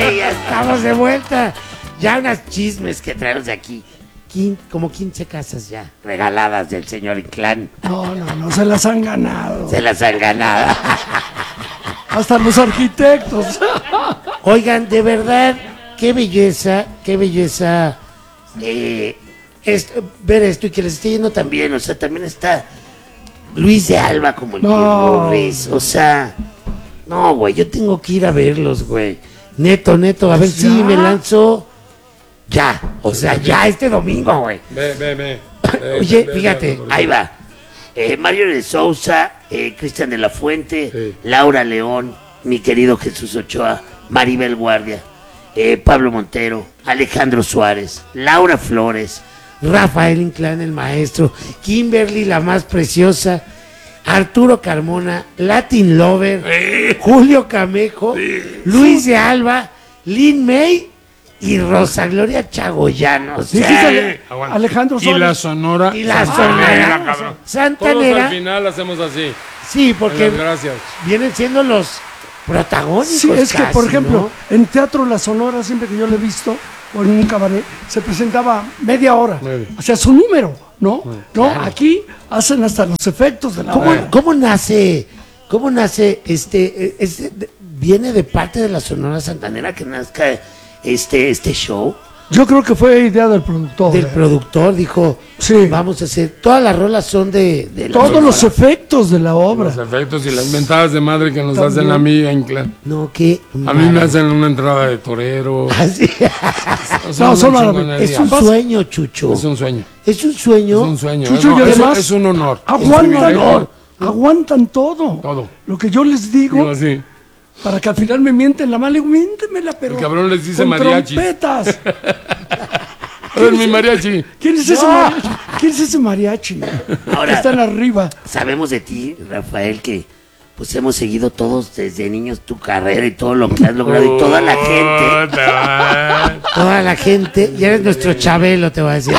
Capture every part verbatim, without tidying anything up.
güey, ya estamos de vuelta. Ya unas chismes que traemos de aquí. Quin, como quince casas ya regaladas del señor Inclán. No, no, no, se las han ganado. Se las han ganado. Hasta los arquitectos. Oigan, de verdad, qué belleza, qué belleza eh, esto, ver esto y que les esté yendo también. O sea, también está Luis de Alba como el No. Kid Morris. O sea, no, güey, yo tengo que ir a verlos, güey. Neto, neto, a ver si ¿Ya? me lanzo. Ya, o sea, ya este domingo, güey. Ve, ve, ve. ve Oye, ve, fíjate, ve, ve, ve. ahí va. Eh, Mario de Sousa, eh, Cristian de la Fuente, Sí. Laura León, mi querido Jesús Ochoa, Maribel Guardia, eh, Pablo Montero, Alejandro Suárez, Laura Flores, Rafael Inclán, el maestro, Kimberly, la más preciosa, Arturo Carmona, Latin Lover, Julio Camejo, Luis de Alba, Lin May y Rosa Gloria Chagoyano. O Sí, sea, sí, Ale- Aguanta. Alejandro Y Suárez. la sonora. y la Santanera, Sonora, cabrón. Todos Santanera, al final hacemos así. sí, porque Muchas gracias. vienen siendo los protagónicos. Sí, es que, casi, por ejemplo, ¿no? en Teatro La Sonora, siempre que yo lo he visto, o en un cabaret, se presentaba media hora. Media. O sea, su número, ¿no? No, aquí hacen hasta los efectos de la ¿Cómo, obra. cómo nace, cómo nace este, este, de- viene de parte de la Sonora Santanera que nazca este, este show? Yo creo que fue idea del productor. Del ¿eh? productor dijo, Sí. vamos a hacer, todas las rolas son de, de la Todos Sonora. los efectos de la obra. Los efectos y las mentadas de madre que nos También. hacen a mí, Inclán. No, que A mí me hacen una entrada de torero. Así. O sea, No, una son chingonería. Es un sueño, Chucho. Es un sueño. Es un sueño. Es un sueño. Chucho, es, y es- además- es un honor. Es un Aguantan, privilegio. aguantan todo. Todo. Lo que yo les digo, Digo así. para que al final me mienten la mala, le digo, miéntemela, pero El cabrón les dice con mariachis. trompetas. A ver, mi mariachi. ¿Quién es ese mariachi? ¿Quién es ese mariachi? Ahora- Están arriba. Sabemos de ti, Rafael, que pues hemos seguido todos desde niños tu carrera y todo lo que has logrado y toda la gente, Puta. toda la gente, y eres nuestro Chabelo, te voy a decir.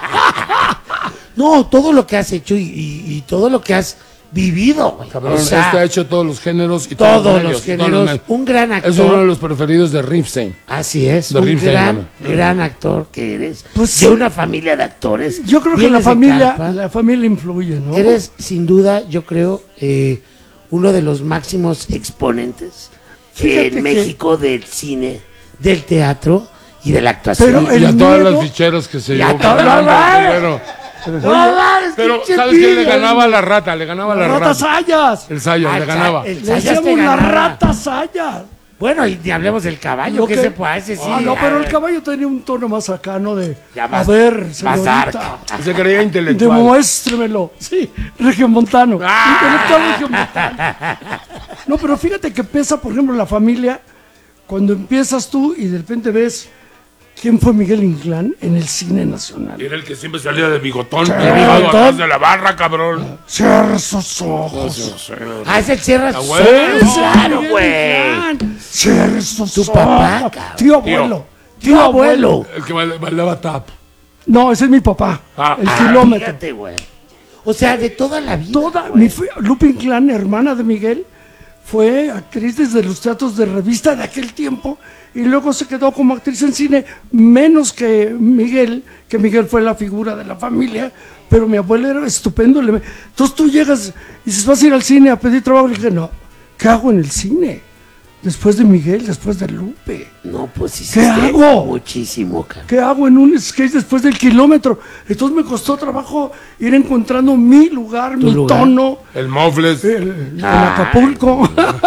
No, todo lo que has hecho y, y- y todo lo que has vivido, güey. Cabrón, O sea, este ha hecho todos los géneros y todos medios, los todos géneros, medios. un gran Es uno de actor. los preferidos de Ripstein. Así es, de un Ripstein, gran, bueno. gran actor que eres, Pues de sí. una familia de actores. Yo creo que la Vienes de familia, Calpa. la familia influye, ¿no? Eres, sin duda, yo creo, eh, uno de los máximos exponentes Fíjate en que- México del cine, del teatro y de la actuación. Pero Y el a todas miedo- las ficheras que se Y a llevó. todas- Fernando ¡No mames! Rivero. ¡No mames, Pero, pinche ¿sabes quién le envidia! ganaba a la rata? Le ganaba a la Ratas rata. Sayas. El Sayo, Ah, le ganaba. el Le Sayas te decíamos la ganaba. rata Sayas. Bueno, y ni hablemos del caballo, Lo que que- se puede decir. Ah, no, pero el caballo tenía un tono más acá, ¿no? De, Ya a más- ver, más señorita, dark. Se creía intelectual. demuéstremelo. Sí, regiomontano. Ah. Intelectual regiomontano. No, pero fíjate que pesa, por ejemplo, la familia, cuando empiezas tú y de repente ves quién fue Miguel Inclán en el cine nacional. Era el que siempre salía de bigotón. Sí. pegado Bigotón. atrás de la barra, cabrón. Cierra esos ojos. Ah, es el Sierra Ah, sus güey. ojos, claro, Miguel güey. Inclán. Cierra esos Tu ojos. papá, cabrón. Tío abuelo. Tío abuelo. El que baila- bailaba tap. No, ese es mi papá. Ah. el Ah, kilómetro. fíjate, güey. O sea, de toda la vida. Toda, güey. mi fi- Lupe Inclán, hermana de Miguel, fue actriz desde los teatros de revista de aquel tiempo y luego se quedó como actriz en cine, menos que Miguel, que Miguel fue la figura de la familia, pero mi abuelo era estupendo. le- Entonces tú llegas y dices, vas a ir al cine a pedir trabajo. Y dije, no, ¿qué hago en el cine? Después de Miguel, después de Lupe. No, pues sí, ¿Qué hago? muchísimo, cabrón. ¿Qué hago en un sketch después del kilómetro? Entonces me costó trabajo ir encontrando mi lugar, mi lugar. tono. El Mofles. El- en Ah. Acapulco.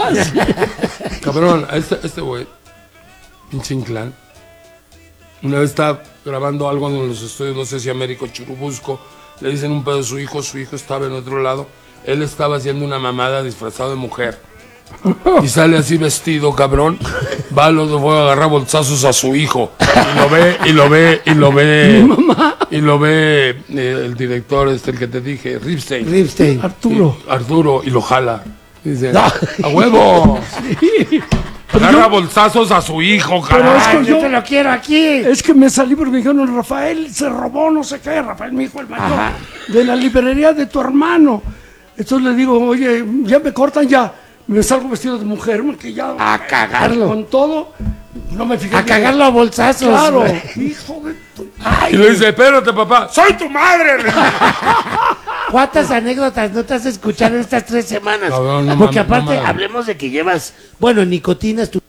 Cabrón, este este güey, pinche Inclán, una vez estaba grabando algo en los estudios, no sé si Américo Churubusco, le dicen un pedo a su hijo, su hijo estaba en otro lado, él estaba haciendo una mamada disfrazado de mujer. Y sale así vestido, cabrón, va a los dos a agarrar bolsazos a su hijo, y lo ve, y lo ve, y lo ve, y lo ve eh, el director, este, el que te dije, Ripstein. Ripstein. Arturo. Y- Arturo, y lo jala. Dice, No. ¡a huevo! Agarra bolsazos a su hijo, Pero carajo. es que Ay, yo yo- te lo quiero aquí. Es que me salí porque me dijeron, Rafael se robó no sé qué, Rafael, mi hijo, el mayor, Ajá. de la librería de tu hermano. Entonces le digo, oye, ya me cortan ya. Me salgo vestido de mujer, maquillado. A cagarlo. Con todo, No me fijé. A cagarlo a bolsazos. Claro. güey. Hijo de tu- Y le dice, espérate, papá, soy tu madre. ¿Cuántas anécdotas no te has escuchado en estas tres semanas? Cabrón, no Porque mames, no aparte, mames. hablemos de que llevas, bueno, nicotinas, tu...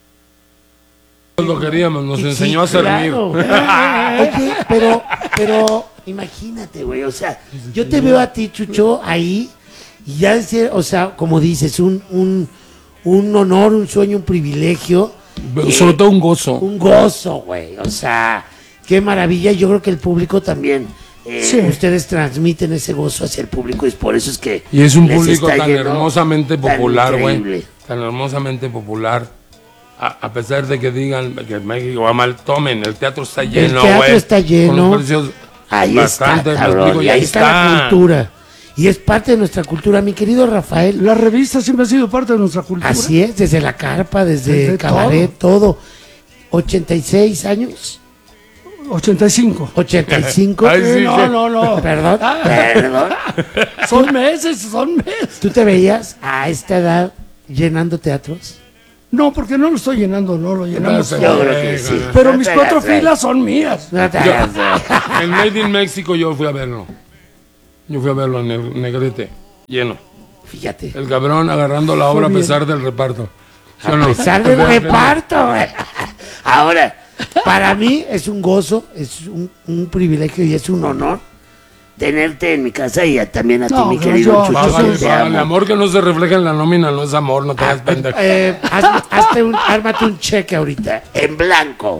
Lo queríamos, nos Sí, enseñó a servir. claro. Oye, pero, pero, imagínate, güey, o sea, yo te veo a ti, Chucho, ahí, y ya decir, o sea, como dices, un, un, un honor, un sueño, un privilegio. Pero eh, sobre todo un gozo. Un gozo, güey, o sea, qué maravilla. Yo creo que el público también, eh, Sí. ustedes transmiten ese gozo hacia el público, y es por eso es que Y es un les público está tan yendo hermosamente tan popular, güey. increíble. Tan hermosamente popular. A, a pesar de que digan que México va mal, tomen, el teatro está lleno, güey. teatro está lleno. Con los precios Ahí bastante, está, me cabrón, explico, y ahí está, la cultura. Y es parte de nuestra cultura, mi querido Rafael. La revista siempre ha sido parte de nuestra cultura. Así es, desde la carpa, desde, Desde cabaret, todo. ochenta y seis años, ochenta y cinco. ochenta y cinco. Ay, sí, no, sí. no, no. Perdón, perdón. Son meses, son meses. ¿Tú te veías a esta edad llenando teatros? No, porque no lo estoy llenando, no lo llenamos. Yo Yo creo que sí. Pero No mis te cuatro hagas, güey. filas son mías. No te Yo- hagas, güey. En Made in México yo fui a verlo. Yo fui a verlo en el Negrete, lleno. Fíjate. El cabrón agarrando la obra a bien. pesar del reparto. ¿Sí o A no? pesar del reparto, güey. Ahora, para mí es un gozo, es un, un privilegio y es un honor tenerte en mi casa y a- también a ti, No, mi pero querido yo- Chucho. Bájale, que te bájale. amo. Amor que no se refleja en la nómina no es amor, no te hagas pendejo. Eh, haz- hazte un, ármate un cheque ahorita, en blanco.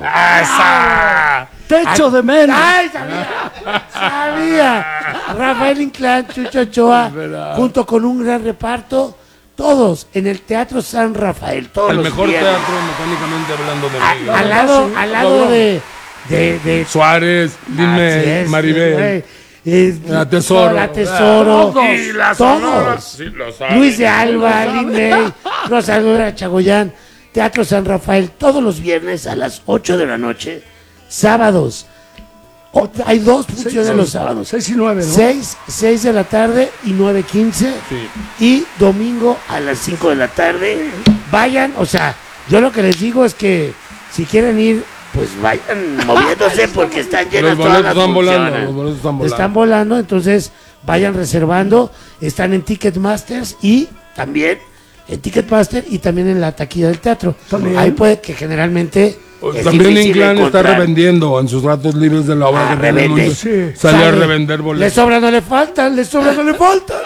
¡Esa! Te echo de menos. ¡Ay, sabía! ¡Sabía! Rafael Inclán, Chucho Ochoa, junto con un gran reparto, todos en el Teatro San Rafael, todos El los mejor viernes. teatro mecánicamente hablando de A- México. al lado, al lado de, de, de Suárez, Así dime, es, Maribel. güey. Es- La Tesoro. La Tesoro. Todos. Y la Todos. Sonora. Sí, lo saben. Luis de Alba, Lin May, Rosalora Chagoyán, Teatro San Rafael, todos los viernes a las ocho de la noche, sábados. O- hay dos funciones los sábados. Seis y nueve, ¿no? seis, seis de la tarde y nueve quince. Sí. Y domingo a las cinco de la tarde. Vayan, o sea, yo lo que les digo es que si quieren ir, pues vayan moviéndose porque están llenas Los todas boletos las están volando, funciones. los boletos están volando. Están volando, entonces vayan reservando. Están en Ticketmasters y también en Ticketmaster y también en la taquilla del teatro. También. Ahí puede que generalmente es También difícil Inclán está encontrar. revendiendo en sus ratos libres de la obra Ah, que tiene revende. mucho. Sí. Sale a Sale. revender Le boletos. sobra, no le faltan, le sobra, no le faltan.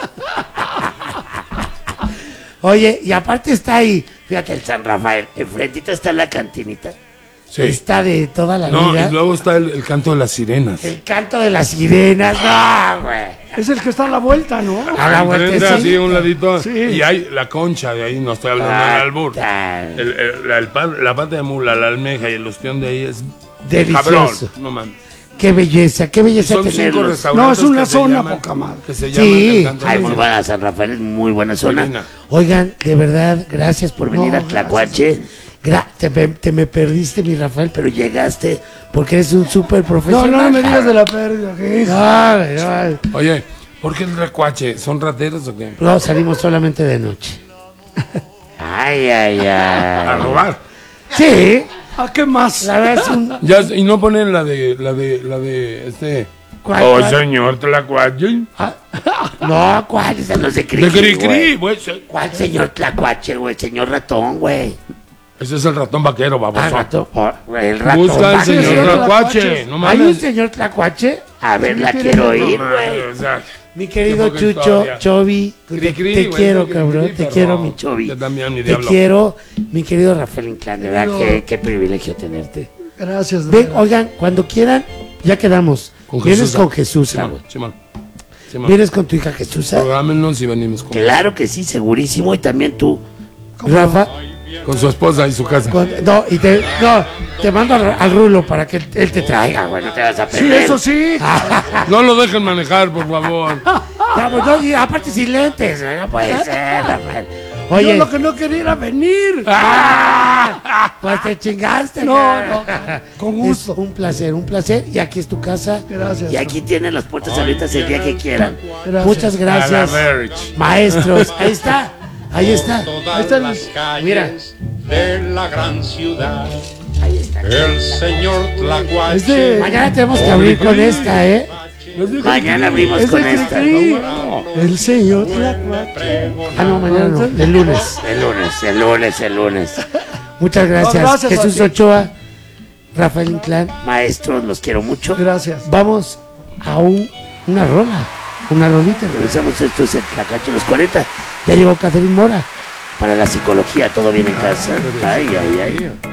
Oye, y aparte está ahí, fíjate el San Rafael, enfrentito está la cantinita. Sí. Está de toda la No, vida. y luego está el, el canto de las sirenas. El canto de las sirenas, no, güey. Es el que está a la vuelta, ¿no? A la Enfrente, vuelta, así a un ladito. Sí. Y hay la concha de ahí, no estoy hablando del albur. Ah, El- el- la, el pa- la pata de mula, la almeja y el ostión de ahí es Delicioso. cabrón. No mames. Qué belleza, qué belleza Son cinco tenerlos. restaurantes. No, es una que se zona llaman- poca madre. Que se llaman Sí, el canto de hay las muy sirenas. buena, San Rafael es muy buena zona. linda. Oigan, de verdad, gracias por venir No, a Tlacuache. Gra- te, me, te me perdiste, mi Rafael, pero llegaste porque eres un súper No, profesional. no me digas de la pérdida. que- Ay, ay. Oye, ¿por qué el recuache? ¿Son rateros o qué? No, salimos solamente de noche. Ay, ay, A ay. robar. Sí, ¿A qué más? la verdad es un... Ya, y no ponen la de, la de, la de, este... ¿Cuál, Oh, cuál? señor Tlacuache. Ah, no, ¿cuál? Esa no se De cree. cri cri, güey. se- ¿Cuál señor Tlacuache, güey? Señor ratón, güey. Ese es el ratón vaquero, Ah, baboso. ratón. oh, el ratón. Busca al vaquero. señor señor Tlacuache. Tlacuache. No ¿Hay un mames. señor Tlacuache? A ver, Sí, la tiene quiero que- ir, No güey. mames, o sea, Mi querido qué poca Chucho, historia. Chovi, Cri, te, cri, te güey, quiero, cri, cabrón, cri, te perro. quiero, mi Chovi. Yo también, mi Te diablo. quiero, mi querido Rafael Inclán, de verdad, Querido. qué, qué privilegio tenerte. Gracias. de Ven, verdad. oigan, cuando quieran, ya quedamos. Con Vienes Jesús, con ah. Jesús, Simón, güey. Simón, Simón. Vienes con tu hija Jesús. Prográmenos y venimos con, Claro que sí, segurísimo. Y también tú, Rafa. con su esposa y su casa. con- no, y te, no, te mando al, al Rulo para que él te traiga, güey, no te vas a Sí, perder. eso sí. No lo dejen manejar, por favor. Vamos, no, y aparte sin lentes, güey, no puede ser, Rafael. Yo Oye, lo que no quería era venir. ¡ah! Pues te chingaste, No, cabrón. no, con gusto. Es un placer, un placer. Y aquí es tu casa. Gracias. Y aquí tienen las puertas abiertas el día que quieran. Gracias. Muchas gracias, A la Verge. maestros. Ahí está. Ahí está. Todas Ahí está el- las calles mira. de la gran ciudad. Ahí está. El señor Tlacuache. Es de- Mañana tenemos que abrir con esta, ¿eh? Les digo, Mañana abrimos Es con de esta. Cricri. El señor Tlacuache. Ah, no, mañana no. El lunes. El lunes, el lunes, el lunes. Muchas gracias. No, gracias, Jesús Joaquín. Ochoa, Rafael Inclán, maestros, los quiero mucho. Gracias. Vamos a un, una rola, una rolita. Regresamos, esto es el Tlacache de los cuarenta. Ya llegó Catherine Mora para la psicología. Todo bien en casa. Ay, ay, ay.